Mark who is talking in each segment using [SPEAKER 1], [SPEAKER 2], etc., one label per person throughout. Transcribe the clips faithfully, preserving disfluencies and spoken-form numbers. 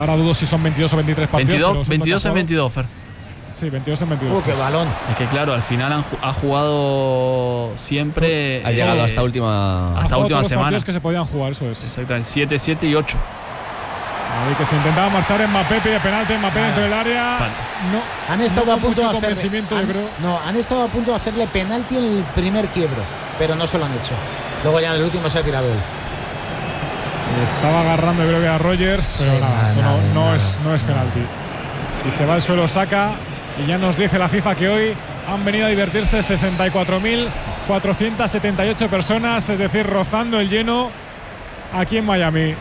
[SPEAKER 1] Ahora dudo si son veintidós o veintitrés partidos.
[SPEAKER 2] veintidós en veintidós, Fer.
[SPEAKER 1] Sí, veintidós en veintidós.
[SPEAKER 3] ¡Uh, qué balón!
[SPEAKER 2] Es que claro, al final han, ha jugado siempre.
[SPEAKER 4] Ha llegado
[SPEAKER 2] eh,
[SPEAKER 4] hasta última,
[SPEAKER 1] ha
[SPEAKER 4] hasta
[SPEAKER 1] última
[SPEAKER 4] última
[SPEAKER 1] semana.
[SPEAKER 4] semana.
[SPEAKER 1] Que se podían jugar, eso es.
[SPEAKER 2] Exactamente, siete, siete y ocho.
[SPEAKER 1] Ahí que se intentaba marchar en Mbappé, pide penalti, Mbappé
[SPEAKER 3] Nada.
[SPEAKER 1] dentro del área.
[SPEAKER 2] Falta.
[SPEAKER 1] No,
[SPEAKER 3] Han estado
[SPEAKER 1] no
[SPEAKER 3] a
[SPEAKER 1] con
[SPEAKER 3] punto de
[SPEAKER 1] mucho
[SPEAKER 3] hacerle.
[SPEAKER 1] convencimiento,
[SPEAKER 3] Han,
[SPEAKER 1] yo creo.
[SPEAKER 3] no, han estado a punto de hacerle penalti en el primer quiebro, pero no se lo han hecho. Luego ya en el último se ha tirado él.
[SPEAKER 1] Estaba agarrando, creo que a Rogers, pero
[SPEAKER 3] Sí,
[SPEAKER 1] nada,
[SPEAKER 3] nada,
[SPEAKER 1] eso no,
[SPEAKER 3] nada,
[SPEAKER 1] no
[SPEAKER 3] nada,
[SPEAKER 1] es, no es
[SPEAKER 3] nada.
[SPEAKER 1] penalti. Y se va al suelo, saca. Y ya nos dice la FIFA que hoy han venido a divertirse sesenta y cuatro mil cuatrocientas setenta y ocho personas, es decir, rozando el lleno aquí en Miami.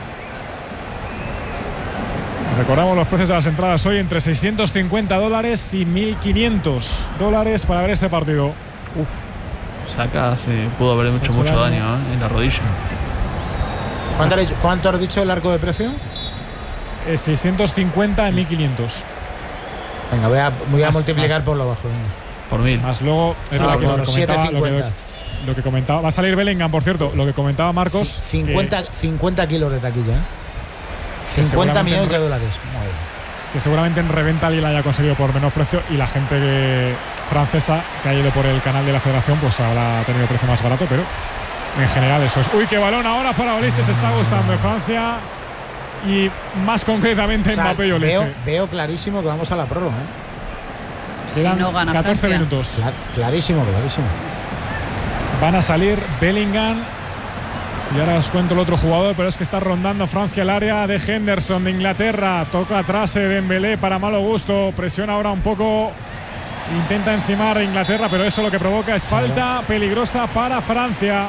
[SPEAKER 1] Recordamos los precios de las entradas hoy entre seiscientos cincuenta dólares y mil quinientos dólares para ver este partido.
[SPEAKER 2] Uf, Saka se pudo haber
[SPEAKER 1] Se
[SPEAKER 2] hecho
[SPEAKER 1] ha hecho
[SPEAKER 2] mucho
[SPEAKER 1] daño.
[SPEAKER 2] daño, ¿eh? En la rodilla.
[SPEAKER 3] ¿Cuánto, has dicho- ¿Cuánto has dicho el arco de precio?
[SPEAKER 1] Eh, seiscientos cincuenta en mil quinientos.
[SPEAKER 3] Venga, voy a, voy a
[SPEAKER 1] Más-
[SPEAKER 3] multiplicar
[SPEAKER 1] más.
[SPEAKER 3] por lo bajo. Venga.
[SPEAKER 2] Por mil.
[SPEAKER 1] Más luego es
[SPEAKER 3] Ah,
[SPEAKER 1] lo que
[SPEAKER 3] por
[SPEAKER 1] comentaba,
[SPEAKER 3] siete
[SPEAKER 1] lo,
[SPEAKER 3] cincuenta.
[SPEAKER 1] que, lo que comentaba. Va a salir Bellingham, por cierto. Lo que comentaba Marcos.
[SPEAKER 3] cincuenta,
[SPEAKER 1] que,
[SPEAKER 3] cincuenta kilos de taquilla. ¿eh?
[SPEAKER 1] Que
[SPEAKER 3] cincuenta
[SPEAKER 1] seguramente
[SPEAKER 3] millones de
[SPEAKER 1] en-
[SPEAKER 3] dólares. Madre.
[SPEAKER 1] que seguramente en reventa alguien la haya conseguido por menos precio y la gente que- francesa que ha ido por el canal de la federación pues habrá tenido precio más barato, pero en general eso es. Uy, qué balón ahora para Olise, se está gustando en Francia y más concretamente
[SPEAKER 3] O sea,
[SPEAKER 1] Mbappé y Olise.
[SPEAKER 3] veo, veo clarísimo que vamos a la prórroga. ¿eh?
[SPEAKER 5] Si
[SPEAKER 1] Quedan
[SPEAKER 5] no gana
[SPEAKER 1] catorce
[SPEAKER 5] Francia.
[SPEAKER 1] minutos.
[SPEAKER 3] Clar- clarísimo, clarísimo.
[SPEAKER 1] Van a salir Bellingham. Y ahora os cuento el otro jugador, pero es que está rondando Francia el área de Henderson de Inglaterra. Toca atrás eh, Dembélé para malo gusto. Presiona ahora un poco. Intenta encimar a Inglaterra, pero eso lo que provoca es falta peligrosa para Francia.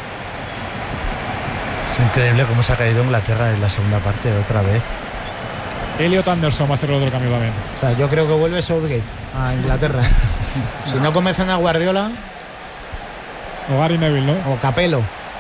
[SPEAKER 6] Es increíble cómo se ha caído Inglaterra en la segunda parte otra vez.
[SPEAKER 1] Elliot Anderson va a ser el otro cambio también.
[SPEAKER 3] O sea, yo creo que vuelve Southgate a Inglaterra. ¿eh? Si no convencen a Guardiola
[SPEAKER 1] O Gary Neville, ¿no?
[SPEAKER 3] o Capello.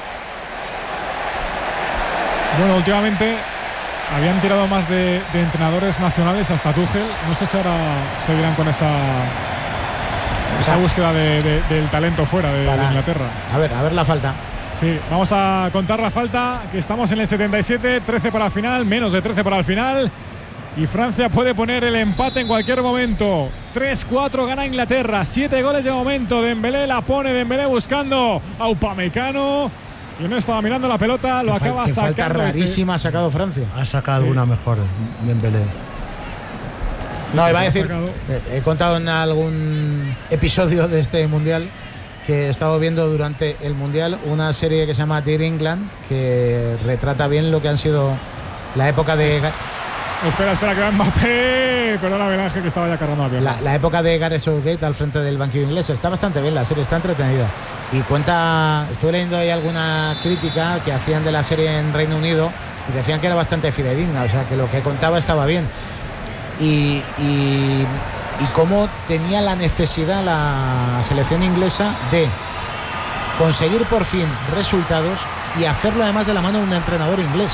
[SPEAKER 1] Bueno, últimamente habían tirado más de, de entrenadores nacionales hasta Tuchel. No sé si ahora seguirán con esa, esa búsqueda de, de, del talento fuera de,
[SPEAKER 3] Para-
[SPEAKER 1] de Inglaterra.
[SPEAKER 3] A ver, a ver la falta.
[SPEAKER 1] Sí, vamos a contar la falta, que estamos en el setenta y siete, trece para el final, menos de trece para el final. Y Francia puede poner el empate en cualquier momento. tres cuatro gana Inglaterra, siete goles de momento. Dembélé la pone, Dembélé buscando a Upamecano. Y no estaba mirando la pelota, lo
[SPEAKER 3] Qué fal-
[SPEAKER 1] acaba
[SPEAKER 3] qué falta
[SPEAKER 1] sacando.
[SPEAKER 3] rarísima ha sacado Francia.
[SPEAKER 6] Ha sacado
[SPEAKER 1] Sí.
[SPEAKER 6] alguna mejor Dembélé.
[SPEAKER 1] Sí,
[SPEAKER 3] No,
[SPEAKER 1] sí,
[SPEAKER 3] iba a
[SPEAKER 1] lo ha
[SPEAKER 3] decir,
[SPEAKER 1] sacado.
[SPEAKER 3] eh, he contado en algún episodio de este mundial que he estado viendo durante el mundial una serie que se llama Dear England, que retrata bien lo que han sido la época de Ga-
[SPEAKER 1] Espera, espera, que va Mbappé. Perdóname, Ángel, que estaba ya cargando la pierna.
[SPEAKER 3] la, la época de Gareth Southgate al frente del banquillo inglés. Está bastante bien la serie, está entretenida. Y cuenta, estuve leyendo ahí alguna crítica que hacían de la serie en Reino Unido y decían que era bastante fidedigna, o sea que lo que contaba estaba bien. Y, y, y cómo tenía la necesidad la selección inglesa de conseguir por fin resultados y hacerlo además de la mano de un entrenador inglés.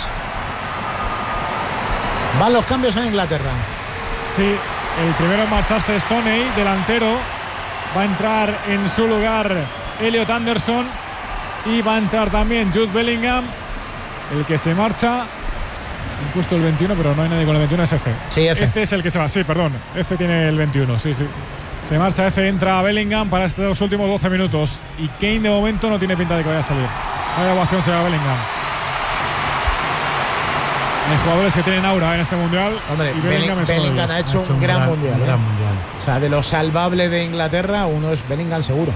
[SPEAKER 3] Van los cambios en Inglaterra.
[SPEAKER 1] Sí, el primero en marcharse es Toney, delantero. Va a entrar en su lugar Elliot Anderson. Y va a entrar también Jude Bellingham. El que se marcha. He puesto el veintiuno, pero no hay nadie con el veintiuno, es F.
[SPEAKER 3] Sí, F.
[SPEAKER 1] F es el que se va, sí, perdón. F tiene el veintiuno, sí, sí. Se marcha F, entra Bellingham para estos últimos doce minutos. Y Kane de momento no tiene pinta de que vaya a salir. Vaya ovación se va Bellingham. Hay jugadores que tienen aura en este mundial.
[SPEAKER 3] Hombre,
[SPEAKER 1] y
[SPEAKER 3] Bellingham,
[SPEAKER 1] es uno de
[SPEAKER 3] Bellingham
[SPEAKER 1] ellos.
[SPEAKER 3] ha hecho un gran mundial.
[SPEAKER 6] un
[SPEAKER 3] ¿eh?
[SPEAKER 6] gran mundial.
[SPEAKER 3] O sea, de lo salvable de Inglaterra, uno es Bellingham seguro.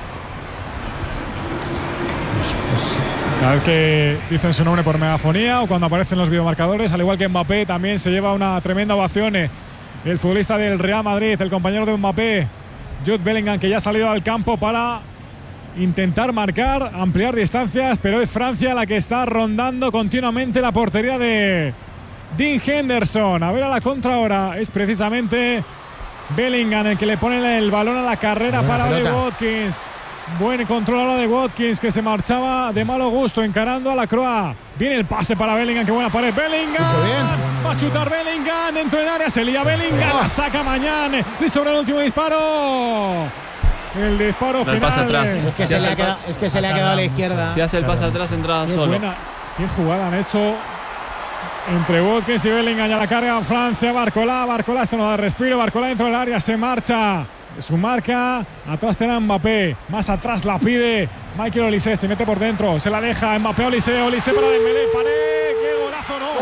[SPEAKER 1] Cada vez que dicen su nombre por megafonía o cuando aparecen los videomarcadores, al igual que Mbappé, también se lleva una tremenda ovación. El futbolista del Real Madrid, el compañero de Mbappé, Jude Bellingham, que ya ha salido al campo para intentar marcar, ampliar distancias, pero es Francia la que está rondando continuamente la portería de Dean Henderson. A ver a la contra ahora, es precisamente Bellingham el que le pone el balón a la carrera
[SPEAKER 3] Buena
[SPEAKER 1] para Oli
[SPEAKER 3] pelota.
[SPEAKER 1] Watkins. Buen control ahora de Watkins, que se marchaba de malo gusto encarando a la Croa. Viene el pase para Bellingham, qué buena pared. Bellingham,
[SPEAKER 3] Qué bien.
[SPEAKER 1] va a chutar Bellingham dentro del área, se lía Bellingham, la saca mañana y sobre el último disparo. El disparo
[SPEAKER 2] El
[SPEAKER 1] final.
[SPEAKER 2] pase atrás.
[SPEAKER 3] Es que
[SPEAKER 2] Si
[SPEAKER 3] se
[SPEAKER 2] hace
[SPEAKER 3] le ha
[SPEAKER 2] el
[SPEAKER 3] quedado, es que se le ha quedado a la izquierda.
[SPEAKER 2] Si hace el pase atrás, entrada
[SPEAKER 1] Qué
[SPEAKER 2] solo.
[SPEAKER 1] buena, qué jugada han hecho. entre Watkins y Bellingham. Ya la carga Francia. Barcola, Barcola, esto no da respiro. Barcola dentro del área, se marcha. Su marca, atrás tendrá Mbappé, más atrás la pide Michael Olise, se mete por dentro, se la deja Mbappé, Olise, Olise para Dembélé, Pané, qué golazo, no.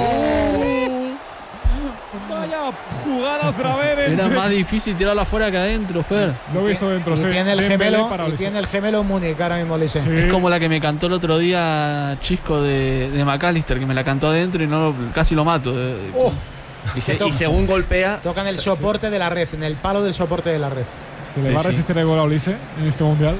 [SPEAKER 1] Oh. Vaya jugada otra vez.
[SPEAKER 2] Era más difícil tirarla afuera que adentro, Fer.
[SPEAKER 1] Lo he visto dentro,
[SPEAKER 3] y
[SPEAKER 1] sí.
[SPEAKER 3] Tiene el
[SPEAKER 1] Dembélé
[SPEAKER 3] gemelo, y tiene el gemelo Múnich ahora mismo Olise.
[SPEAKER 2] Sí. Es como la que me cantó el otro día Chisco de, de McAllister, que me la cantó adentro y no casi lo mato.
[SPEAKER 3] Oh.
[SPEAKER 4] Y, se, y según golpea.
[SPEAKER 3] Tocan el soporte de la red, en el palo del soporte de la red.
[SPEAKER 1] Se le sí, va a resistir sí. el gol a Olise en este mundial.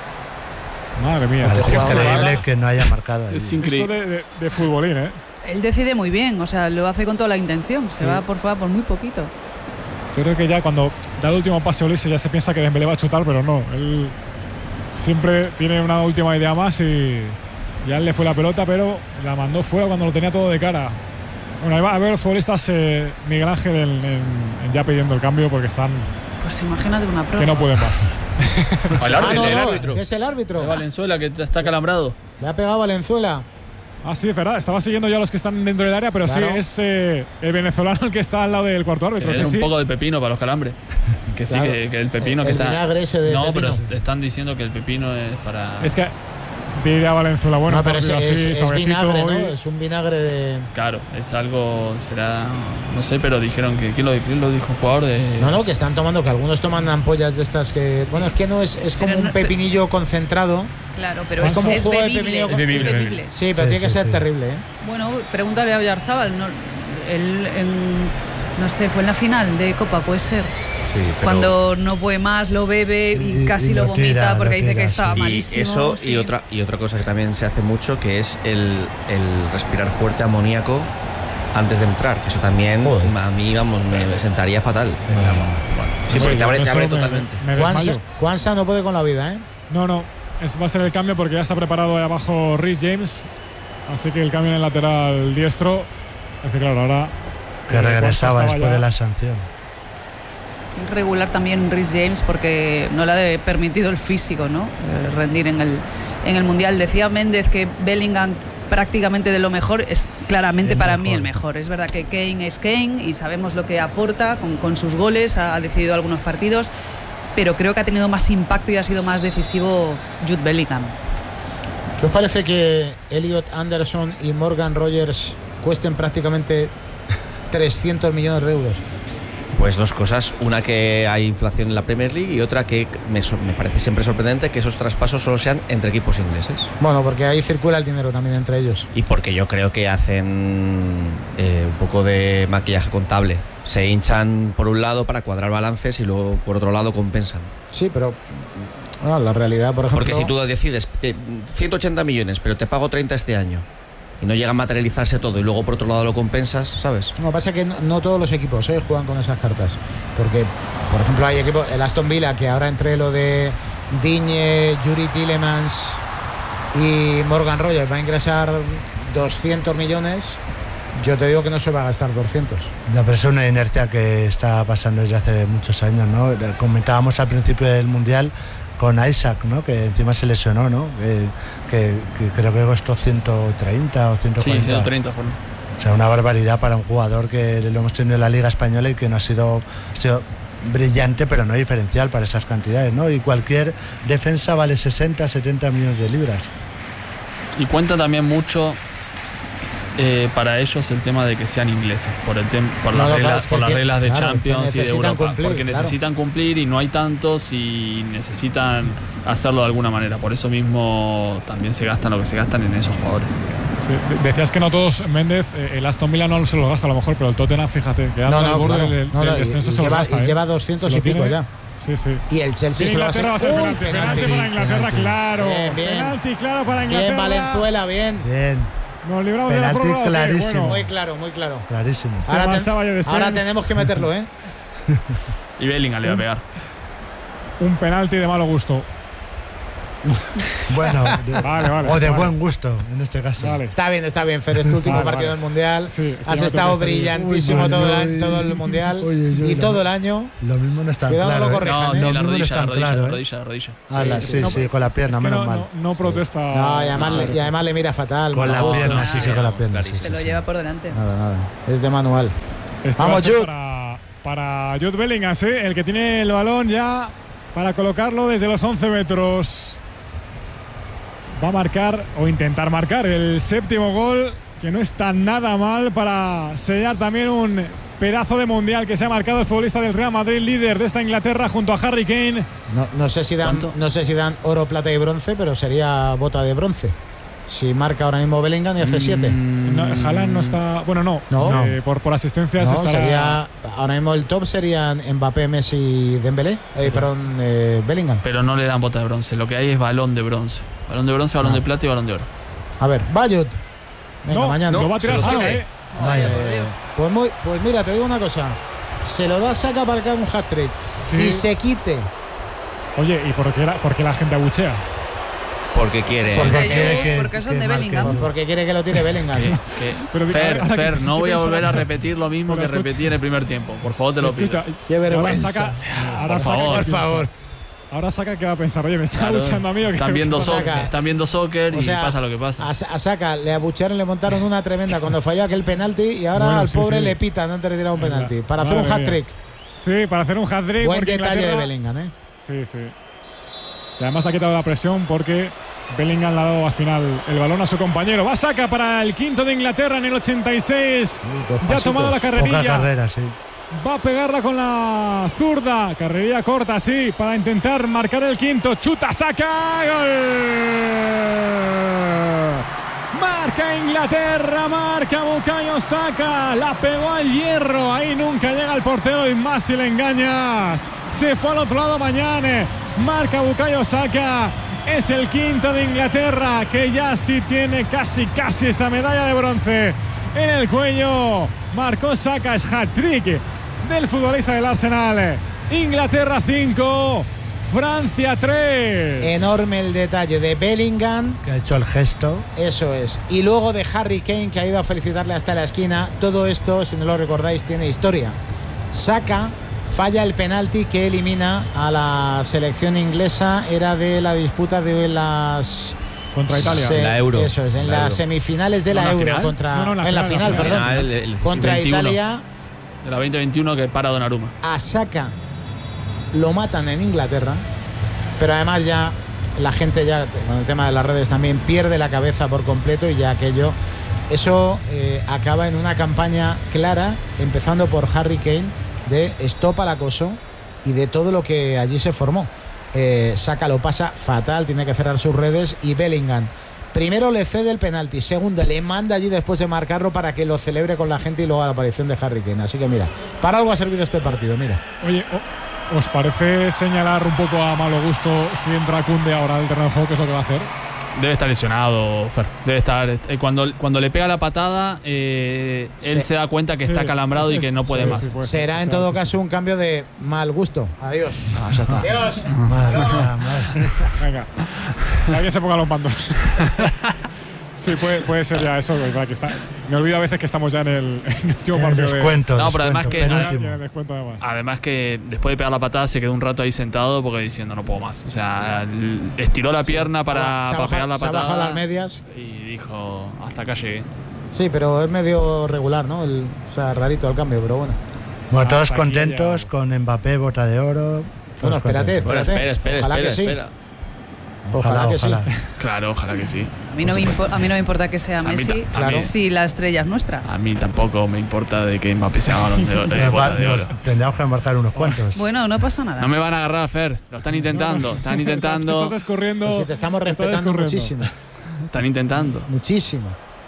[SPEAKER 1] Madre mía.
[SPEAKER 6] Vale, es increíble que no haya marcado ahí.
[SPEAKER 2] Es increíble.
[SPEAKER 1] Esto de, de, de futbolín, ¿eh?
[SPEAKER 5] Él decide muy bien, o sea, lo hace con toda la intención. Se sí. va por fuera por muy poquito.
[SPEAKER 1] Yo creo que ya cuando da el último pase a Olise ya se piensa que Dembélé va a chutar, pero no. Él siempre tiene una última idea más y ya le fue la pelota, pero la mandó fuera cuando lo tenía todo de cara. Bueno, ahí va a ver futbolistas eh, Miguel Ángel en, en, en ya pidiendo el cambio porque están.
[SPEAKER 5] Pues imagínate una prueba.
[SPEAKER 1] Que no pueden más.
[SPEAKER 3] el árbitro, ah, no, no, el árbitro. ¿Qué es el árbitro?
[SPEAKER 2] De Valenzuela, que está calambrado.
[SPEAKER 3] Le ha pegado Valenzuela.
[SPEAKER 1] Ah, sí, es verdad. Estaba siguiendo ya a los que están dentro del área, pero claro. sí es eh, el venezolano el que está al lado del cuarto árbitro.
[SPEAKER 2] Que
[SPEAKER 1] sí,
[SPEAKER 2] es un
[SPEAKER 1] sí.
[SPEAKER 2] poco de pepino para los calambres. Que claro. sí, que, que el pepino
[SPEAKER 3] el,
[SPEAKER 2] que
[SPEAKER 3] el
[SPEAKER 2] está.
[SPEAKER 3] Vinagre ese de
[SPEAKER 2] no,
[SPEAKER 3] pepino.
[SPEAKER 2] pero te están diciendo que el pepino es para.
[SPEAKER 1] Es que. Diré a Valenzuela, bueno,
[SPEAKER 3] no, pero es,
[SPEAKER 1] así,
[SPEAKER 3] es, es vinagre,
[SPEAKER 1] hoy.
[SPEAKER 3] ¿no? Es un vinagre de.
[SPEAKER 2] Claro, es algo, será, no sé, pero dijeron que ¿quién lo, quién lo dijo un jugador de?
[SPEAKER 3] No, no, que están tomando, que algunos toman ampollas de estas que, bueno, es que no es, es como pero un no, pepinillo concentrado.
[SPEAKER 5] Claro, pero
[SPEAKER 3] es,
[SPEAKER 5] es
[SPEAKER 3] como un
[SPEAKER 5] es
[SPEAKER 3] jugo
[SPEAKER 5] bebible,
[SPEAKER 3] de pepinillo.
[SPEAKER 5] Es bebible,
[SPEAKER 3] es
[SPEAKER 5] bebible.
[SPEAKER 3] Sí, pero
[SPEAKER 6] sí,
[SPEAKER 3] tiene
[SPEAKER 6] sí,
[SPEAKER 3] que ser
[SPEAKER 6] sí.
[SPEAKER 3] terrible, ¿eh?
[SPEAKER 5] Bueno, pregúntale a Oyarzábal, no, él, en, no sé, fue en la final de Copa, puede ser.
[SPEAKER 4] Sí, pero
[SPEAKER 5] cuando no puede más, lo bebe sí, y casi y lo, lo vomita tira, porque lo dice tira, que estaba sí. malísimo.
[SPEAKER 4] Y eso
[SPEAKER 5] sí.
[SPEAKER 4] y otra y otra cosa que también se hace mucho, que es el, el respirar fuerte amoníaco antes de entrar. Eso también Joder. a mí, vamos, me, me sentaría fatal.
[SPEAKER 1] Bueno,
[SPEAKER 4] bueno. Sí, porque te abre, te abre totalmente.
[SPEAKER 3] Juansa no puede con la vida, ¿eh?
[SPEAKER 1] No, no. Es, va a ser el cambio porque ya está preparado ahí abajo Rhys James. Así que el cambio en el lateral diestro. Es que claro, ahora.
[SPEAKER 6] Que eh, regresaba después ya. de la sanción.
[SPEAKER 5] Regular también Rhys James porque no le ha permitido el físico, ¿no? Eh, rendir en el, en el Mundial. Decía Méndez que Bellingham prácticamente de lo mejor es claramente el para mejor. mí el mejor. Es verdad que Kane es Kane y sabemos lo que aporta con, con sus goles, ha decidido algunos partidos, pero creo que ha tenido más impacto y ha sido más decisivo Jude Bellingham.
[SPEAKER 3] ¿Qué os parece que Elliot Anderson y Morgan Rogers cuesten prácticamente trescientos millones de euros?
[SPEAKER 4] Pues dos cosas, una que hay inflación en la Premier League y otra que me, me parece siempre sorprendente que esos traspasos solo sean entre equipos ingleses.
[SPEAKER 3] Bueno, porque ahí circula el dinero también entre ellos.
[SPEAKER 4] Y porque yo creo que hacen eh, un poco de maquillaje contable. Se hinchan por un lado para cuadrar balances y luego por otro lado compensan.
[SPEAKER 3] Sí, pero bueno, la realidad, por ejemplo...
[SPEAKER 4] Porque si tú decides eh, ciento ochenta millones, pero te pago treinta este año y no llega a materializarse todo y luego por otro lado lo compensas, ¿sabes?
[SPEAKER 3] No, pasa que no, no todos los equipos ¿eh? juegan con esas cartas, porque por ejemplo hay equipos, el Aston Villa, que ahora entre lo de Digne, Yuri Tillemans y Morgan Rogers va a ingresar doscientos millones, yo te digo que no se va a gastar doscientos.
[SPEAKER 6] No, pero es una inercia que está pasando desde hace muchos años, ¿no? Comentábamos al principio del Mundial con Isaac, ¿no? Que encima se lesionó, ¿no? Que, que, que creo que costó ciento treinta o ciento cuarenta.
[SPEAKER 2] Sí, ciento treinta fueron.
[SPEAKER 6] O sea, una barbaridad para un jugador que lo hemos tenido en la Liga Española y que no ha sido, ha sido brillante, pero no diferencial para esas cantidades, ¿no? Y cualquier defensa vale sesenta, setenta millones de libras.
[SPEAKER 2] Y cuenta también mucho eh, para ellos el tema de que sean ingleses, por, el tem por, no, las, reglas, es que por las reglas de claro, Champions y de Europa, cumplir, porque claro. necesitan cumplir y no hay tantos y necesitan hacerlo de alguna manera. Por eso mismo también se gastan lo que se gastan en esos jugadores.
[SPEAKER 1] Sí, decías que no todos, Méndez, el Aston Villa no se lo gasta a lo mejor, pero el Tottenham, fíjate, que
[SPEAKER 3] no, no,
[SPEAKER 1] al borde
[SPEAKER 3] claro,
[SPEAKER 1] del,
[SPEAKER 3] no,
[SPEAKER 1] del
[SPEAKER 3] no,
[SPEAKER 1] descenso
[SPEAKER 3] y,
[SPEAKER 1] se
[SPEAKER 3] lleva,
[SPEAKER 1] lo gasta.
[SPEAKER 3] Y
[SPEAKER 1] ¿eh?
[SPEAKER 3] lleva doscientos y pico
[SPEAKER 1] tiene,
[SPEAKER 3] ya.
[SPEAKER 1] Sí, sí.
[SPEAKER 3] Y el Chelsea
[SPEAKER 1] sí,
[SPEAKER 3] se lo va a hacer.
[SPEAKER 1] Va a ser penalti,
[SPEAKER 3] penalti,
[SPEAKER 1] penalti para Inglaterra,
[SPEAKER 6] penalti.
[SPEAKER 1] claro.
[SPEAKER 3] Bien, bien.
[SPEAKER 1] Penalti, claro, para Inglaterra.
[SPEAKER 3] Bien, Valenzuela, bien.
[SPEAKER 6] Bien.
[SPEAKER 1] Nos libramos
[SPEAKER 6] penalti
[SPEAKER 1] de la prórroga,
[SPEAKER 6] clarísimo.
[SPEAKER 1] bueno.
[SPEAKER 3] Muy claro, muy claro.
[SPEAKER 6] Clarísimo.
[SPEAKER 3] Ahora, ten, ahora tenemos que meterlo, ¿eh?
[SPEAKER 2] Y Bellingham le va a pegar.
[SPEAKER 1] Un penalti de malo gusto.
[SPEAKER 6] Bueno,
[SPEAKER 1] vale, vale,
[SPEAKER 6] o de
[SPEAKER 1] vale.
[SPEAKER 6] buen gusto en este caso.
[SPEAKER 1] Vale.
[SPEAKER 3] Está bien, está bien, Fer, es tu último
[SPEAKER 1] Vale,
[SPEAKER 3] partido
[SPEAKER 1] vale.
[SPEAKER 3] del Mundial.
[SPEAKER 1] Sí, es que
[SPEAKER 3] Has
[SPEAKER 1] yo me
[SPEAKER 3] estado
[SPEAKER 1] tengo que despedir.
[SPEAKER 3] brillantísimo
[SPEAKER 6] Uy,
[SPEAKER 3] todo, el,
[SPEAKER 6] uy,
[SPEAKER 3] año- todo el Mundial
[SPEAKER 6] uy, uy,
[SPEAKER 3] y
[SPEAKER 6] lo-
[SPEAKER 3] todo el año.
[SPEAKER 6] Lo mismo no está
[SPEAKER 3] Cuidado,
[SPEAKER 6] claro.
[SPEAKER 3] no lo
[SPEAKER 6] ¿eh?
[SPEAKER 3] corrijas,
[SPEAKER 2] No,
[SPEAKER 3] ¿eh?
[SPEAKER 2] sí,
[SPEAKER 6] Lo
[SPEAKER 2] la
[SPEAKER 6] mismo no
[SPEAKER 2] rodilla,
[SPEAKER 6] está
[SPEAKER 2] la rodilla,
[SPEAKER 6] claro,
[SPEAKER 2] la
[SPEAKER 6] ¿eh?
[SPEAKER 2] rodilla, la rodilla.
[SPEAKER 6] Ala,
[SPEAKER 3] Sí,
[SPEAKER 6] sí,
[SPEAKER 3] sí,
[SPEAKER 6] sí,
[SPEAKER 3] no,
[SPEAKER 6] con la
[SPEAKER 1] Es
[SPEAKER 6] pierna,
[SPEAKER 1] que
[SPEAKER 6] menos
[SPEAKER 1] no,
[SPEAKER 6] mal.
[SPEAKER 1] no, no protesta.
[SPEAKER 3] No, y además, le, y además le mira fatal.
[SPEAKER 6] Con la
[SPEAKER 3] Malagusto.
[SPEAKER 6] pierna, sí, sí, con la pierna.
[SPEAKER 4] clarísimo.
[SPEAKER 6] Sí,
[SPEAKER 5] Se
[SPEAKER 6] sí,
[SPEAKER 5] lo
[SPEAKER 6] sí.
[SPEAKER 5] lleva por delante.
[SPEAKER 3] Nada, nada. Es de manual.
[SPEAKER 1] Este
[SPEAKER 3] Vamos,
[SPEAKER 1] va a ser
[SPEAKER 3] Jude.
[SPEAKER 1] Para, para Jude Bellingham, ¿sí? El que tiene el balón ya para colocarlo desde los once metros. Va a marcar o intentar marcar el séptimo gol, que no está nada mal para sellar también un pedazo de mundial que se ha marcado el futbolista del Real Madrid, líder de esta Inglaterra junto a Harry Kane.
[SPEAKER 3] No, no sé si dan,
[SPEAKER 2] ¿Cuánto?
[SPEAKER 3] no sé si dan oro, plata y bronce, pero sería bota de bronce. Si marca ahora mismo Bellingham y hace siete.
[SPEAKER 2] Mm,
[SPEAKER 1] No, Haaland no está. Bueno, no.
[SPEAKER 3] No.
[SPEAKER 1] Eh, por, por asistencias
[SPEAKER 3] No,
[SPEAKER 1] estará-
[SPEAKER 3] sería, ahora mismo el top serían Mbappé, Messi, Dembélé, eh, perdón, eh, Bellingham.
[SPEAKER 2] Pero no le dan bota de bronce. Lo que hay es balón de bronce. Balón de bronce, balón
[SPEAKER 3] Ah.
[SPEAKER 2] de plata y balón de oro.
[SPEAKER 3] A ver, Bayut. Venga,
[SPEAKER 1] No,
[SPEAKER 3] mañana.
[SPEAKER 1] lo va a tirar
[SPEAKER 3] Se lo
[SPEAKER 1] Saka,
[SPEAKER 3] sabe.
[SPEAKER 1] eh.
[SPEAKER 6] Vaya.
[SPEAKER 3] Eh, pues, muy, pues mira, te digo una cosa. Se lo da Saka para que haga un hat-trick
[SPEAKER 1] Sí.
[SPEAKER 3] y se quite.
[SPEAKER 1] Oye, ¿y por qué, la, por qué la gente abuchea?
[SPEAKER 4] Porque quiere.
[SPEAKER 3] Porque
[SPEAKER 5] Porque,
[SPEAKER 6] quiere que-
[SPEAKER 5] porque son
[SPEAKER 6] que
[SPEAKER 5] de
[SPEAKER 6] marque
[SPEAKER 5] Bellingham.
[SPEAKER 6] gol.
[SPEAKER 3] Porque quiere que lo tire Bellingham.
[SPEAKER 2] Que- que-
[SPEAKER 1] Pero di-
[SPEAKER 2] Fer,
[SPEAKER 1] ahora que-
[SPEAKER 2] Fer, no
[SPEAKER 1] que
[SPEAKER 2] voy a
[SPEAKER 1] piensa
[SPEAKER 2] volver
[SPEAKER 1] la-
[SPEAKER 2] a repetir lo mismo
[SPEAKER 1] Pero
[SPEAKER 2] que
[SPEAKER 1] escucha-
[SPEAKER 2] repetí en el primer tiempo. Por favor, te lo pido.
[SPEAKER 1] Escucha,
[SPEAKER 3] Qué vergüenza.
[SPEAKER 1] Ahora saca, ahora
[SPEAKER 2] Por
[SPEAKER 1] saca
[SPEAKER 2] favor.
[SPEAKER 1] qué
[SPEAKER 3] Por
[SPEAKER 1] piensa.
[SPEAKER 3] favor.
[SPEAKER 1] Ahora saca que va a pensar, oye, me está
[SPEAKER 2] Claro,
[SPEAKER 1] abucheando a mí. ¿o qué?
[SPEAKER 2] están, viendo
[SPEAKER 1] ¿Qué pasa?
[SPEAKER 2] soccer,
[SPEAKER 3] Saca.
[SPEAKER 2] están viendo soccer
[SPEAKER 3] O
[SPEAKER 2] y
[SPEAKER 3] sea,
[SPEAKER 2] pasa lo que pasa.
[SPEAKER 3] A, a Saka le abuchearon, le montaron una tremenda cuando falló aquel penalti y ahora
[SPEAKER 1] Bueno,
[SPEAKER 3] al
[SPEAKER 1] sí,
[SPEAKER 3] pobre
[SPEAKER 1] sí.
[SPEAKER 3] le pitan antes de tirar un
[SPEAKER 1] Venga.
[SPEAKER 3] penalti. Para hacer un
[SPEAKER 1] Madre
[SPEAKER 3] hat-trick.
[SPEAKER 1] Sí, para hacer un hat-trick.
[SPEAKER 3] Buen
[SPEAKER 1] porque
[SPEAKER 3] detalle de
[SPEAKER 1] Inglaterra-
[SPEAKER 3] Bellingham, ¿eh?
[SPEAKER 1] Sí, sí. Y además ha quitado la presión porque Bellingham le ha dado al final el balón a su compañero. Va Saka para el quinto de Inglaterra en el ochenta y seis.
[SPEAKER 3] Dos
[SPEAKER 1] Ya ha tomado la
[SPEAKER 3] pasitos.
[SPEAKER 6] Poca
[SPEAKER 1] carrerilla.
[SPEAKER 6] carrera, sí.
[SPEAKER 1] Va a pegarla con la zurda. Carrerilla corta, sí, para intentar marcar el quinto. Chuta, Saka. ¡Gol! Marca Inglaterra, marca Bukayo Saka. La pegó al hierro. Ahí nunca llega el portero y más si le engañas. Se fue al otro lado mañana. Marca Bukayo Saka. Es el quinto de Inglaterra, que ya sí tiene casi, casi esa medalla de bronce en el cuello. Marcó Saka, es hat-trick del futbolista del Arsenal. Inglaterra cinco, Francia tres.
[SPEAKER 3] Enorme el detalle de Bellingham.
[SPEAKER 6] Que ha hecho el gesto.
[SPEAKER 3] Eso es. Y luego de Harry Kane, que ha ido a felicitarle hasta la esquina. Todo esto, si no lo recordáis, tiene historia. Saka falla el penalti que elimina a la selección inglesa. Era de la disputa de las...
[SPEAKER 1] Contra Italia.
[SPEAKER 3] Se-
[SPEAKER 4] La Euro.
[SPEAKER 3] Eso es, en
[SPEAKER 4] La
[SPEAKER 3] las
[SPEAKER 4] Euro.
[SPEAKER 3] semifinales de
[SPEAKER 2] ¿No
[SPEAKER 3] la
[SPEAKER 2] la
[SPEAKER 3] Euro.
[SPEAKER 2] final?
[SPEAKER 3] Contra,
[SPEAKER 1] No, no, la
[SPEAKER 3] en la
[SPEAKER 1] final,
[SPEAKER 3] final,
[SPEAKER 1] la
[SPEAKER 3] perdón.
[SPEAKER 4] final. El- el-
[SPEAKER 3] Contra
[SPEAKER 2] veintiuno.
[SPEAKER 3] Italia.
[SPEAKER 2] De la veinte veintiuno que para Donnarumma.
[SPEAKER 3] A Saka lo matan en Inglaterra, pero además ya la gente ya con el tema de las redes también pierde la cabeza por completo y ya aquello, eso eh, acaba en una campaña clara, empezando por Harry Kane, de stop al acoso y de todo lo que allí se formó. Eh, Saka lo pasa fatal, tiene que cerrar sus redes y Bellingham primero le cede el penalti, segundo le manda allí después de marcarlo para que lo celebre con la gente y luego la aparición de Harry Kane. Así que mira, para algo ha servido este partido, mira.
[SPEAKER 1] Oye, o- ¿os parece señalar un poco a malo gusto si entra Koundé ahora al terreno de juego? ¿Qué es lo que va a hacer?
[SPEAKER 2] Debe estar lesionado, Fer. Debe estar. eh, Cuando, cuando le pega la patada, eh, él
[SPEAKER 3] Sí.
[SPEAKER 2] se da cuenta que
[SPEAKER 1] Sí,
[SPEAKER 2] está calambrado
[SPEAKER 1] sí,
[SPEAKER 2] y que no puede
[SPEAKER 1] sí,
[SPEAKER 2] más.
[SPEAKER 1] sí, puede ser.
[SPEAKER 3] Será en
[SPEAKER 1] O sea,
[SPEAKER 3] todo
[SPEAKER 1] que
[SPEAKER 3] caso un cambio de mal gusto. Adiós.
[SPEAKER 2] Ah, ya está.
[SPEAKER 3] Adiós.
[SPEAKER 6] Madre mía, madre.
[SPEAKER 1] Venga, alguien se ponga los mandos. Sí, puede, puede ser ya eso, ¿verdad? Que está, me olvido a veces que estamos ya en el, en el último
[SPEAKER 6] El
[SPEAKER 1] partido de-
[SPEAKER 6] descuento.
[SPEAKER 2] No, pero además
[SPEAKER 6] descuento,
[SPEAKER 2] que-
[SPEAKER 1] Ya,
[SPEAKER 6] penúltimo.
[SPEAKER 1] ya, descuento además.
[SPEAKER 2] Además que después de pegar la patada se quedó un rato ahí sentado porque diciendo no puedo más. O sea, l- estiró la pierna para,
[SPEAKER 3] Se ha
[SPEAKER 2] para
[SPEAKER 3] bajado-
[SPEAKER 2] pegar la
[SPEAKER 3] se ha bajado
[SPEAKER 2] patada
[SPEAKER 3] las medias.
[SPEAKER 2] y dijo hasta acá llegué.
[SPEAKER 3] Sí, pero es medio regular, ¿no? El, o sea, rarito el cambio, pero bueno.
[SPEAKER 6] Bueno, todos
[SPEAKER 1] Hasta aquí
[SPEAKER 6] contentos
[SPEAKER 1] ya.
[SPEAKER 6] con Mbappé, bota de oro.
[SPEAKER 3] Bueno,
[SPEAKER 6] todos
[SPEAKER 3] espérate,
[SPEAKER 6] contentos.
[SPEAKER 4] Bueno,
[SPEAKER 3] espérate.
[SPEAKER 4] espera, espera,
[SPEAKER 3] Ojalá
[SPEAKER 4] espera,
[SPEAKER 3] que sí.
[SPEAKER 4] espera.
[SPEAKER 3] Ojalá, que sí.
[SPEAKER 2] Claro, ojalá que sí.
[SPEAKER 5] A mí, no me impo- a mí no me importa que sea
[SPEAKER 2] mí
[SPEAKER 5] Messi
[SPEAKER 2] ta- a mí-
[SPEAKER 5] si la estrella es nuestra.
[SPEAKER 2] A mí tampoco me importa de que Mbappé sea balón de, oro- eh,
[SPEAKER 6] Nos
[SPEAKER 2] bota
[SPEAKER 6] va-
[SPEAKER 2] de
[SPEAKER 6] nos
[SPEAKER 2] oro.
[SPEAKER 6] tendríamos que marcar unos cuantos.
[SPEAKER 5] Bueno, no pasa nada.
[SPEAKER 2] No me van a agarrar, Fer. Lo están intentando. Están intentando.
[SPEAKER 1] Estás escurriendo.
[SPEAKER 3] Pues si te estamos
[SPEAKER 1] estás
[SPEAKER 3] respetando
[SPEAKER 1] escurriendo.
[SPEAKER 3] muchísimo.
[SPEAKER 2] Están intentando.
[SPEAKER 3] Muchísimo.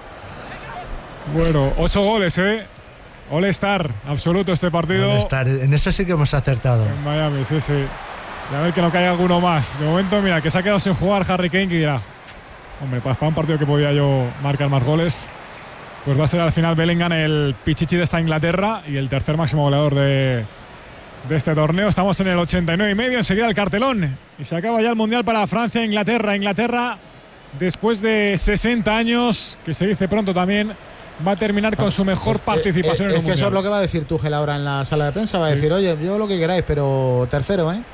[SPEAKER 1] Bueno, ocho goles, ¿eh? All-Star, absoluto este partido.
[SPEAKER 6] Bueno, estar- en eso sí que hemos acertado.
[SPEAKER 1] En Miami, sí, sí. Y a ver que no caiga alguno más. De momento, mira, que se ha quedado sin jugar Harry Kane, que dirá, hombre, pues para un partido que podía yo marcar más goles, pues va a ser al final Bellingham el pichichi de esta Inglaterra y el tercer máximo goleador de, de este torneo. Estamos en el ochenta y nueve y medio, enseguida el cartelón. Y se acaba ya el Mundial para Francia e Inglaterra. Inglaterra, después de sesenta años, que se dice pronto también, va a terminar con su mejor participación
[SPEAKER 3] eh, eh,
[SPEAKER 1] en el
[SPEAKER 3] Es que
[SPEAKER 1] Mundial.
[SPEAKER 3] eso es lo que va a decir Tuchel ahora en la sala de prensa. Va a decir, sí. oye, yo lo que queráis, pero tercero, ¿eh?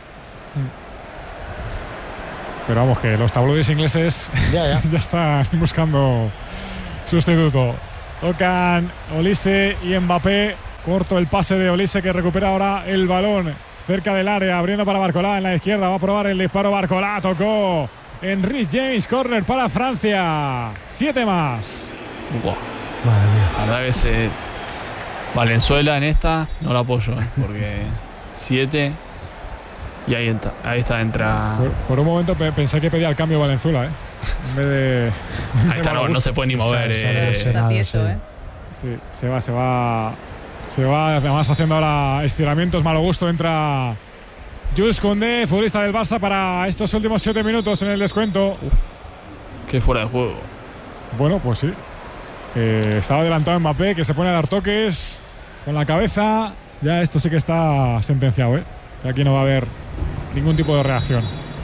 [SPEAKER 1] Pero vamos, que los tabloides ingleses
[SPEAKER 3] ya, ya.
[SPEAKER 1] ya están buscando sustituto. Tocan Olise y Mbappé. Corto el pase de Olise, que recupera ahora el balón cerca del área, abriendo para Barcola en la izquierda. Va a probar el disparo Barcola. Tocó en Reece James. Corner para Francia. Siete más.
[SPEAKER 2] Wow. La verdad que ese Valenzuela en esta no la apoyo, ¿eh? Porque siete y ahí, entra, ahí está, entra.
[SPEAKER 1] Por, por un momento pensé que pedía el cambio Valenzuela, ¿eh? En vez de.
[SPEAKER 2] Ahí está, no, no se puede ni mover.
[SPEAKER 5] Sí, eh. Está tieso, ¿eh?
[SPEAKER 1] Sí, se va, se va. Se va además haciendo ahora estiramientos. Malo gusto. Entra Jules Koundé, futbolista del Barça, para estos últimos siete minutos en el descuento.
[SPEAKER 2] Uf, qué fuera de juego.
[SPEAKER 1] Bueno, pues sí. Eh, estaba adelantado Mbappé, que se pone a dar toques con la cabeza. Ya esto sí que está sentenciado, ¿eh? Aquí no va a haber ningún tipo de reacción.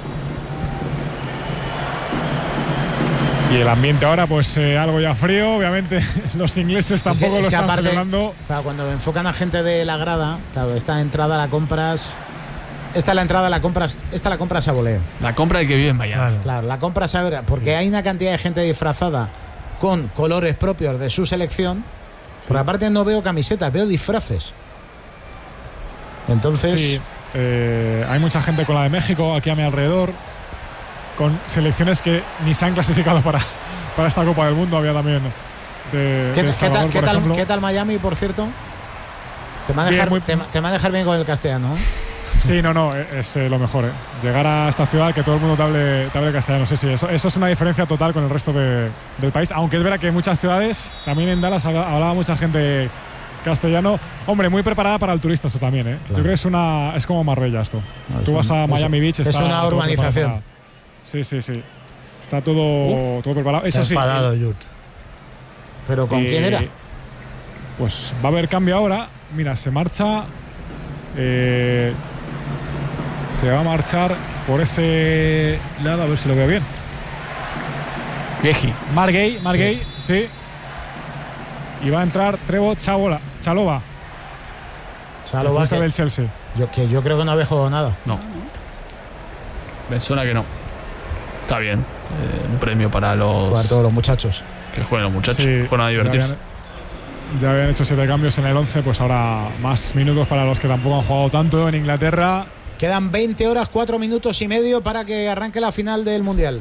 [SPEAKER 1] Y el ambiente ahora, pues eh, algo ya frío. Obviamente los ingleses tampoco es que, es lo están aparte, celebrando.
[SPEAKER 3] Claro, cuando enfocan a gente de la grada, claro, esta entrada la compras. Esta la entrada la compras, esta la compras a voleo.
[SPEAKER 2] La compra del que vive en Miami.
[SPEAKER 3] Claro, claro, la compras a ver, porque sí. Hay una cantidad de gente disfrazada con colores propios de su selección. Sí. Por aparte no veo camisetas, veo disfraces. Entonces
[SPEAKER 1] sí, eh, hay mucha gente con la de México aquí a mi alrededor, con selecciones que ni se han clasificado para, para esta Copa del Mundo. Había también de,
[SPEAKER 3] ¿Qué,
[SPEAKER 1] de Salvador,
[SPEAKER 3] ¿qué, tal, ¿qué, tal, ¿Qué tal Miami, por cierto? Te va a dejar, bien, muy, te, te va a dejar bien con el castellano, ¿eh?
[SPEAKER 1] Sí, no, no, es eh, lo mejor, ¿eh? Llegar a esta ciudad que todo el mundo te hable, te hable castellano. Sí, sí, eso, eso es una diferencia total con el resto de, del país. Aunque es verdad que en muchas ciudades, también en Dallas hablaba mucha gente castellano. Hombre, muy preparada para el turista esto también, ¿eh? Claro. Yo creo que es, una, es como Marbella esto. No, Tú vas a Miami Beach,
[SPEAKER 3] es
[SPEAKER 1] está
[SPEAKER 3] una urbanización. Para,
[SPEAKER 1] sí, sí, sí. Está todo, todo preparado. Eso sí.
[SPEAKER 6] Enfadado, eh,
[SPEAKER 3] ¿Pero con eh, quién era?
[SPEAKER 1] Pues va a haber cambio ahora. Mira, se marcha. Eh, se va a marchar por ese lado, a ver si lo veo bien.
[SPEAKER 2] Vieji.
[SPEAKER 1] Margay, Margay, sí. sí. Y va a entrar Trevo Chalova. Chalova.
[SPEAKER 3] Chalova que,
[SPEAKER 1] del Chelsea.
[SPEAKER 3] Yo, que yo creo que no había jugado nada.
[SPEAKER 2] No. Me suena que no. Está bien. Eh, un premio para los.
[SPEAKER 3] Para todos los muchachos.
[SPEAKER 2] Que jueguen los muchachos. Sí, fueron a divertirse.
[SPEAKER 1] Ya habían, ya habían hecho siete cambios en el once, pues ahora más minutos para los que tampoco han jugado tanto en Inglaterra.
[SPEAKER 3] Quedan veinte horas, cuatro minutos y medio para que arranque la final del Mundial.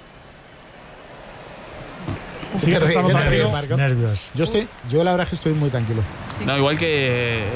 [SPEAKER 1] Sí, se está
[SPEAKER 3] nervios, nervios. Yo estoy, yo la verdad es que estoy muy tranquilo.
[SPEAKER 2] Sí. No, igual que. Eh,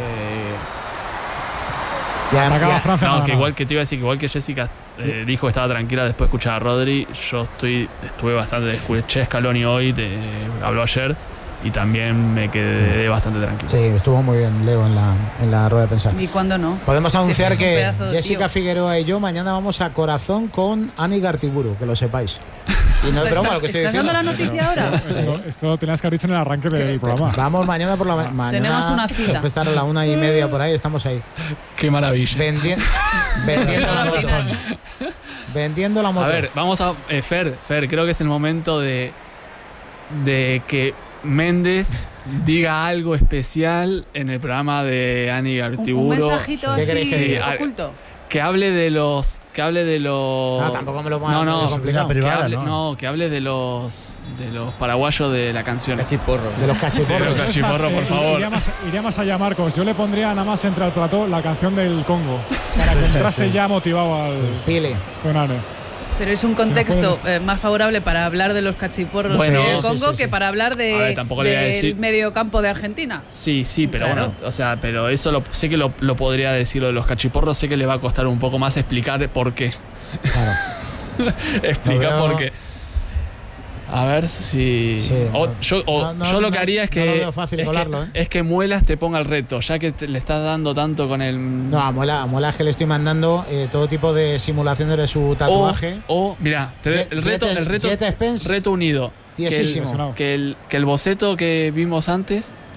[SPEAKER 1] ya, ya, Francia,
[SPEAKER 2] no,
[SPEAKER 1] no,
[SPEAKER 2] que
[SPEAKER 1] no.
[SPEAKER 2] igual que te iba a decir que igual que Jessica eh, dijo que estaba tranquila después de escuchar a Rodri. Yo estoy, estuve bastante. Escuché Scaloni hoy, te, habló ayer. Y también me quedé bastante tranquilo.
[SPEAKER 3] Sí, estuvo muy bien Leo en la, en la rueda de prensa.
[SPEAKER 5] ¿Y cuándo no?
[SPEAKER 3] Podemos anunciar sí, que Jessica tío. Figueroa y yo mañana vamos a Corazón con Ani Gartiburu, que lo sepáis. Y no es broma lo que estoy diciendo.
[SPEAKER 5] ¿Estás dando la noticia ahora?
[SPEAKER 1] Esto, esto lo tenías que haber dicho en el arranque del programa.
[SPEAKER 3] Vamos mañana por la mañana.
[SPEAKER 5] Tenemos una cita.
[SPEAKER 3] Después estar a la una y media por ahí, estamos ahí.
[SPEAKER 2] Qué maravilla.
[SPEAKER 3] Vendi vendiendo la moto. Vendiendo la moto.
[SPEAKER 2] A ver, vamos a... Eh, Fer, Fer, creo que es el momento de, de que Méndez diga algo especial en el programa de Ani Gartiburu.
[SPEAKER 5] Un, un mensajito así que, oculto.
[SPEAKER 2] Que hable de los... Que hable de los...
[SPEAKER 3] No, tampoco me lo ponga
[SPEAKER 2] no, no,
[SPEAKER 3] complicado.
[SPEAKER 2] Que hable, no. no, que hable de los de los paraguayos de la canción.
[SPEAKER 4] Cachiporros.
[SPEAKER 3] De los cachiporros.
[SPEAKER 2] De los cachiporros, por favor.
[SPEAKER 1] Iría más, iría más allá, Marcos. Yo le pondría nada más entre al plató la canción del Congo. Para que entrase sí, sí. ya motivado al...
[SPEAKER 3] Pile.
[SPEAKER 1] Con Ane.
[SPEAKER 5] Pero es un contexto eh, más favorable para hablar de los cachiporros bueno, del Congo sí, sí, sí. que para hablar de,
[SPEAKER 2] ver, tampoco le voy a decir...
[SPEAKER 5] del mediocampo de Argentina.
[SPEAKER 2] Sí, sí, pero
[SPEAKER 5] claro.
[SPEAKER 2] bueno, o sea, pero eso lo, sé que lo, lo podría decir lo de los cachiporros, sé que le va a costar un poco más explicar por qué.
[SPEAKER 3] Claro.
[SPEAKER 2] Explicar no por qué. A ver si. Sí, o, no, yo, o, no, no, yo lo que haría es que.
[SPEAKER 3] No lo veo fácil
[SPEAKER 2] es,
[SPEAKER 3] colarlo,
[SPEAKER 2] que
[SPEAKER 3] ¿eh?
[SPEAKER 2] es que Muelas te ponga el reto, ya que te, le estás dando tanto con el.
[SPEAKER 3] No, a Muelas, a Muelas que le estoy mandando eh, todo tipo de simulaciones de su tatuaje.
[SPEAKER 2] O, o mira, te, el reto,
[SPEAKER 3] Jet,
[SPEAKER 2] el reto,
[SPEAKER 3] Jet Spence,
[SPEAKER 2] reto unido. Que el, que, el, que el boceto que vimos antes,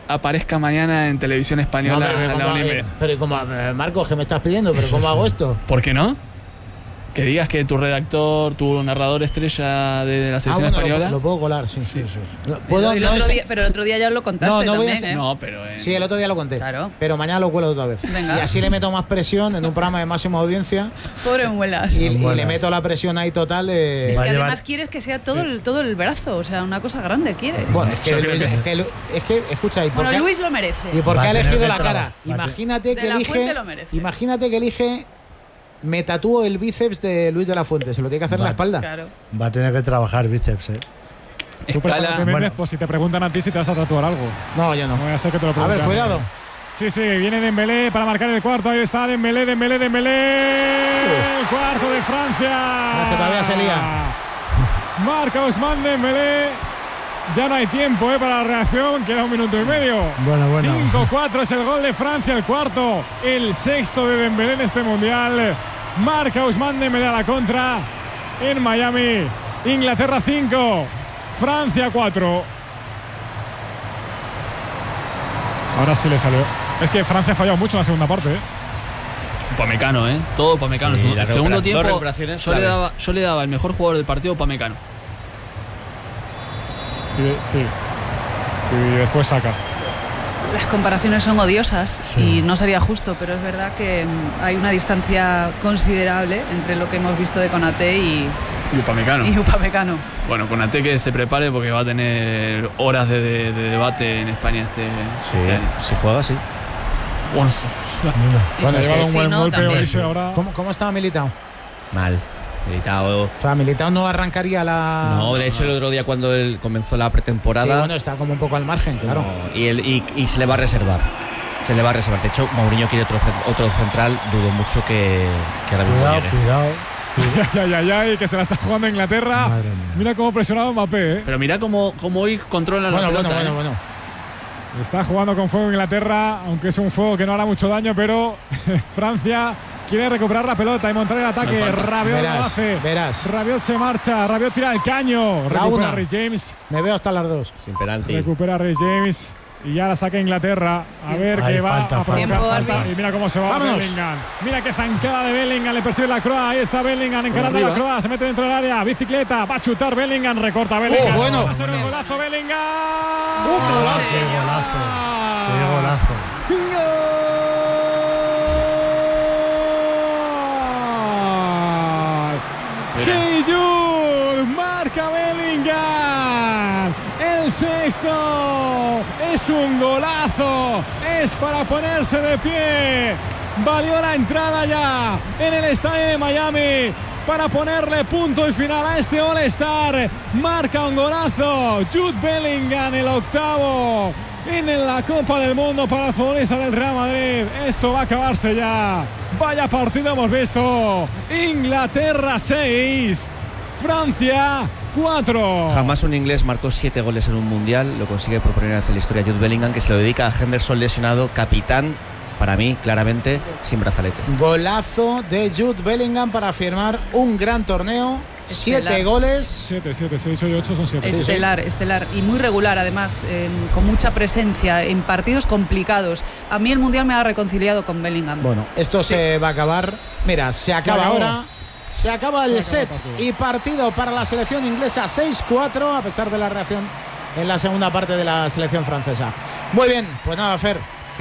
[SPEAKER 2] aparezca mañana en televisión española
[SPEAKER 3] no, pero,
[SPEAKER 2] a la
[SPEAKER 3] como,
[SPEAKER 2] una y media.
[SPEAKER 3] Eh, pero como, eh, Marcos, ¿qué me estás pidiendo? ¿Pero cómo hago esto?
[SPEAKER 2] ¿Por qué no? Que digas que tu redactor, tu narrador estrella de la selección
[SPEAKER 3] ah, bueno,
[SPEAKER 2] española.
[SPEAKER 3] Lo, lo puedo colar, sí. sí, sí.
[SPEAKER 5] No, ¿puedo, el no otro es... día, pero el otro día ya lo contaste.
[SPEAKER 3] No, no
[SPEAKER 5] también,
[SPEAKER 3] voy a...
[SPEAKER 5] ¿eh?
[SPEAKER 2] No, pero. En...
[SPEAKER 3] Sí, el otro día lo conté.
[SPEAKER 5] Claro.
[SPEAKER 3] Pero mañana lo cuelo otra vez.
[SPEAKER 5] Venga.
[SPEAKER 3] Y así le meto más presión en un programa de máxima audiencia.
[SPEAKER 5] Pobre muelas.
[SPEAKER 3] Y, y le meto la presión ahí total de.
[SPEAKER 5] Es que además quieres que sea todo el, todo el brazo, o sea, una cosa grande quieres.
[SPEAKER 3] Bueno, es que, Luis, es, que, es que, escucha, ¿y por
[SPEAKER 5] bueno,
[SPEAKER 3] qué,
[SPEAKER 5] Luis lo merece.
[SPEAKER 3] ¿Y por qué ha elegido la cara? Imagínate que elige. Imagínate que elige. Me tatúo el bíceps de Luis de la Fuente. Se lo tiene que hacer
[SPEAKER 6] va,
[SPEAKER 3] en la espalda.
[SPEAKER 5] Claro.
[SPEAKER 6] Va a tener que trabajar bíceps, ¿eh?
[SPEAKER 1] Tú prepárate, bueno. Pues si te preguntan a ti si te vas a tatuar algo.
[SPEAKER 3] No, yo no.
[SPEAKER 1] No voy a ser que te lo pregunten.
[SPEAKER 3] A ver, cuidado.
[SPEAKER 1] Sí, sí, viene Dembélé para marcar el cuarto. Ahí está Dembélé, Dembélé, Dembélé. Uh. El cuarto de Francia.
[SPEAKER 3] Es que todavía se lía.
[SPEAKER 1] Marca Ousmane Dembélé. Ya no hay tiempo eh, para la reacción. Queda un minuto y medio.
[SPEAKER 6] Bueno, bueno.
[SPEAKER 1] cinco cuatro es el gol de Francia. El cuarto, el sexto de Dembélé en este mundial. Marca Ousmane Dembélé a la contra en Miami. Inglaterra cinco, Francia cuatro. Ahora sí le salió. Es que Francia ha fallado mucho en la segunda parte. ¿eh?
[SPEAKER 2] Upamecano, ¿eh? Todo Upamecano. Sí, el segundo tiempo yo le, daba, yo le daba el mejor jugador del partido Upamecano.
[SPEAKER 1] Y, sí. Y después saca.
[SPEAKER 5] Las comparaciones son odiosas sí. y no sería justo, pero es verdad que hay una distancia considerable entre lo que hemos visto de Konaté y,
[SPEAKER 2] y Upamecano.
[SPEAKER 5] Y Upamecano.
[SPEAKER 2] Bueno, Konaté que se prepare porque va a tener horas de, de, de debate en España este,
[SPEAKER 4] sí,
[SPEAKER 2] este año.
[SPEAKER 4] Si juega, sí.
[SPEAKER 2] Bueno,
[SPEAKER 1] bueno, ha llevado un buen
[SPEAKER 5] no,
[SPEAKER 1] golpe. Ahora...
[SPEAKER 3] ¿Cómo, ¿Cómo estaba Militao?
[SPEAKER 4] Mal. Militao.
[SPEAKER 3] O sea, Militao no arrancaría la.
[SPEAKER 4] No, de hecho, el otro día cuando él comenzó la pretemporada.
[SPEAKER 3] Sí, bueno, está como un poco al margen, claro.
[SPEAKER 4] No, y, él, y, y se le va a reservar. Se le va a reservar. De hecho, Mourinho quiere otro, otro central. Dudo mucho que, que ahora mismo
[SPEAKER 6] cuidado,
[SPEAKER 4] llegue.
[SPEAKER 6] Cuidado,
[SPEAKER 1] Ay, ay, ay, que se la está jugando Inglaterra. Mira cómo presionaba Mbappé. ¿eh?
[SPEAKER 2] Pero mira cómo, cómo hoy controla
[SPEAKER 3] bueno,
[SPEAKER 2] la pelota.
[SPEAKER 3] Bueno,
[SPEAKER 2] ¿eh?
[SPEAKER 3] bueno, bueno.
[SPEAKER 1] Está jugando con fuego Inglaterra, aunque es un fuego que no hará mucho daño, pero Francia quiere recuperar la pelota y montar el ataque. Rabiot lo hace.
[SPEAKER 3] Verás.
[SPEAKER 1] Rabiot se marcha. Rabiot tira el caño.
[SPEAKER 3] La
[SPEAKER 1] recupera
[SPEAKER 3] una.
[SPEAKER 1] Rhys James.
[SPEAKER 3] Me veo hasta las dos.
[SPEAKER 4] Sin penalti.
[SPEAKER 1] Recupera Rhys James. Y ya la saca Inglaterra. A ver qué va
[SPEAKER 6] falta,
[SPEAKER 1] a provocar
[SPEAKER 5] falta.
[SPEAKER 1] falta. Y mira cómo se va
[SPEAKER 3] Vámonos.
[SPEAKER 1] Bellingham. Mira qué zancada de Bellingham. Le persigue la Croa. Ahí está Bellingham encarando a la Croa. Se mete dentro del área. Bicicleta. Va a chutar Bellingham. Recorta Bellingham.
[SPEAKER 3] Oh, bueno.
[SPEAKER 1] Va a ser un golazo Bellingham.
[SPEAKER 3] ¡Uh, qué golazo!
[SPEAKER 6] ¡Qué golazo! ¡Qué golazo!
[SPEAKER 1] Hey Jude, marca Bellingham. El sexto es un golazo. Es para ponerse de pie. Valió la entrada ya en el estadio de Miami para ponerle punto y final a este All-Star. Marca un golazo Jude Bellingham, el octavo en la Copa del Mundo para el futbolista del Real Madrid. Esto va a acabarse ya. Vaya partido hemos visto. Inglaterra seis, Francia cuatro.
[SPEAKER 4] Jamás un inglés marcó siete goles en un mundial. Lo consigue por primera vez en la historia Jude Bellingham, que se lo dedica a Henderson lesionado, capitán. Para mí, claramente, sin brazalete.
[SPEAKER 3] Golazo de Jude Bellingham para firmar un gran torneo.
[SPEAKER 5] Estelar.
[SPEAKER 3] Siete goles.
[SPEAKER 1] Siete, siete, seis, ocho y ocho son siete.
[SPEAKER 5] Estelar, estelar. Y muy regular, además, eh, con mucha presencia en partidos complicados. A mí el Mundial me ha reconciliado con Bellingham.
[SPEAKER 3] Bueno, esto
[SPEAKER 5] sí.
[SPEAKER 3] se va a acabar. Mira, se acaba
[SPEAKER 1] se
[SPEAKER 3] ahora. Se acaba el
[SPEAKER 1] se acaba
[SPEAKER 3] set
[SPEAKER 1] el partido.
[SPEAKER 3] y partido para la selección inglesa. seis cuatro, a pesar de la reacción en la segunda parte de la selección francesa. Muy bien, pues nada, Fer.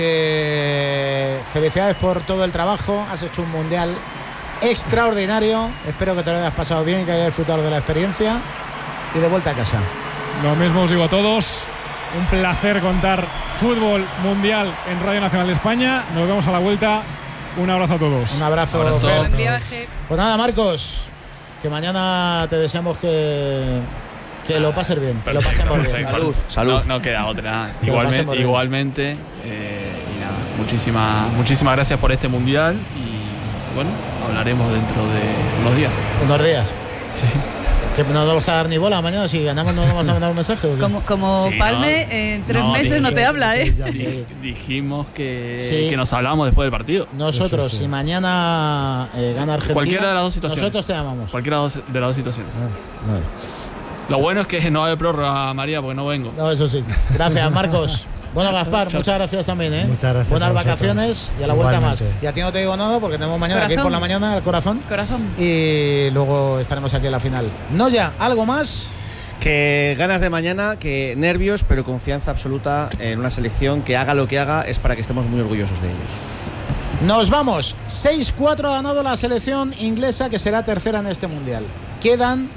[SPEAKER 3] Que felicidades por todo el trabajo. Has hecho un mundial extraordinario. Espero que te lo hayas pasado bien y que hayas disfrutado de la experiencia. Y de vuelta a casa.
[SPEAKER 1] Lo mismo os digo a todos. Un placer contar fútbol mundial en Radio Nacional de España. Nos vemos a la vuelta. Un abrazo a todos.
[SPEAKER 3] Un abrazo,
[SPEAKER 2] abrazo.
[SPEAKER 3] Fer.
[SPEAKER 5] Buen viaje.
[SPEAKER 3] Pues nada, Marcos. Que mañana te deseamos que, que lo pases bien. Que lo pasemos bien.
[SPEAKER 4] Salud. Salud.
[SPEAKER 2] No, no queda otra.
[SPEAKER 3] Que lo
[SPEAKER 2] Igualmente,
[SPEAKER 3] pasemos bien.
[SPEAKER 2] igualmente eh, y nada, muchísimas, muchísimas gracias por este mundial y bueno, hablaremos dentro de unos días.
[SPEAKER 3] Unos días.
[SPEAKER 2] Sí.
[SPEAKER 3] Que no vamos a dar ni bola mañana. Si ganamos, no vamos a mandar un mensaje. ¿O qué?
[SPEAKER 5] Como, como
[SPEAKER 2] Sí,
[SPEAKER 5] Palme,
[SPEAKER 2] no.
[SPEAKER 5] en tres
[SPEAKER 2] No,
[SPEAKER 5] meses no te habla, ¿eh?
[SPEAKER 2] Dij- Dijimos que,
[SPEAKER 3] Sí.
[SPEAKER 2] que nos hablábamos después del partido.
[SPEAKER 3] Nosotros,
[SPEAKER 6] Sí, sí, sí.
[SPEAKER 3] si mañana eh, gana Argentina,
[SPEAKER 2] Cualquiera de las dos situaciones.
[SPEAKER 3] nosotros te llamamos.
[SPEAKER 2] Cualquiera de las- de las dos situaciones.
[SPEAKER 3] Bueno.
[SPEAKER 2] Lo bueno es que no hay prórroga, María, porque no vengo.
[SPEAKER 3] No, eso sí. Gracias, Marcos. Bueno, Gaspar, muchas gracias también, ¿eh?
[SPEAKER 6] Muchas gracias.
[SPEAKER 3] Buenas vacaciones y a la vuelta más. Y a ti no te digo nada porque tenemos mañana que ir por la mañana al corazón.
[SPEAKER 5] Corazón.
[SPEAKER 3] Y luego estaremos aquí en la final. No ya, ¿algo más?
[SPEAKER 4] Que ganas de mañana, que nervios, pero confianza absoluta en una selección que haga lo que haga, es para que estemos muy orgullosos de ellos.
[SPEAKER 3] Nos vamos. seis cuatro ha ganado la selección inglesa, que será tercera en este mundial. Quedan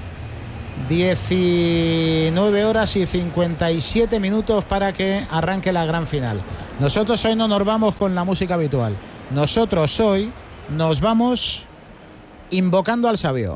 [SPEAKER 3] diecinueve horas y cincuenta y siete minutos para que arranque la gran final. Nosotros hoy no nos vamos con la música habitual. Nosotros hoy nos vamos invocando al sabio.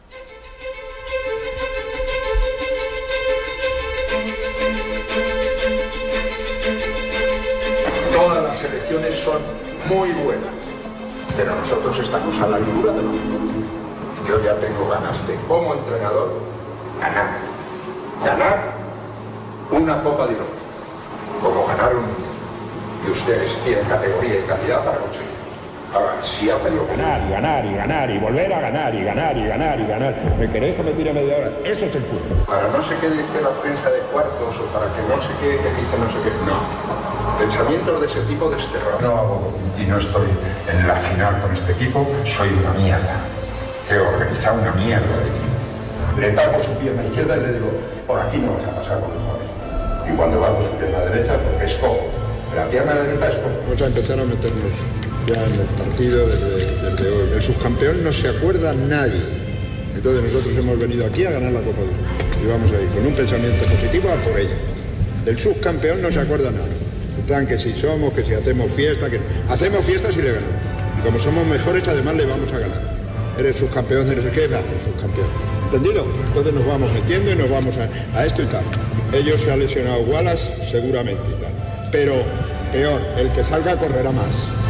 [SPEAKER 7] Todas las selecciones son muy buenas, pero nosotros estamos a la altura de lo mismo. Yo ya tengo ganas de, como entrenador, ganar. Ganar una Copa de Europa, como ganar un mundial. Y ustedes tienen categoría y calidad para conseguirlo. Ahora, si hacen lo que
[SPEAKER 8] ganar y ganar y ganar y volver a ganar y ganar y ganar y ganar. ¿Me queréis que me tire media hora? Eso es el fútbol.
[SPEAKER 7] Para no sé qué dice la prensa de cuartos o para que no sé qué, que dice no sé qué. No. Pensamientos de ese tipo desterrados. No hago y no estoy en la final con este equipo. Soy una mierda. He organizado una mierda de equipo. Le tapo su pierna izquierda y le digo, por aquí no vas a pasar con los jóvenes. Y cuando va con su pierna derecha, porque es cojo. La pierna derecha es cojo.
[SPEAKER 9] Vamos a empezar a meternos ya en el partido desde, desde hoy. El subcampeón no se acuerda nadie. Entonces nosotros hemos venido aquí a ganar la Copa del Mundo. Y vamos a ir con un pensamiento positivo a por ella. Del subcampeón no se acuerda nada. Están que si somos, que si hacemos fiesta, que hacemos fiestas y le ganamos. Y como somos mejores, además le vamos a ganar. Eres subcampeón de no sé qué, va, subcampeón. ¿Entendido? Entonces nos vamos metiendo y nos vamos a, a esto y tal. Ellos se ha lesionado Wallace, seguramente y tal. Pero peor, el que salga correrá más.